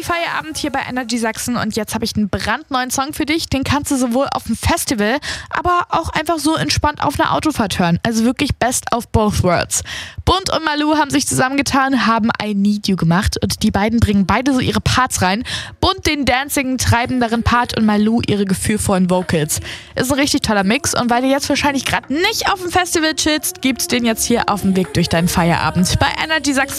Feierabend hier bei Energy Sachsen und jetzt habe ich einen brandneuen Song für dich. Den kannst du sowohl auf dem Festival, aber auch einfach so entspannt auf einer Autofahrt hören. Also wirklich best of both worlds. Bunt und Malou haben sich zusammengetan, haben I Need You gemacht und die beiden bringen beide so ihre Parts rein. Bunt den dancing, treibenderen Part und Malou ihre gefühlvollen Vocals. Ist ein richtig toller Mix und weil du jetzt wahrscheinlich gerade nicht auf dem Festival chillst, gibt's den jetzt hier auf dem Weg durch deinen Feierabend bei Energy Sachsen.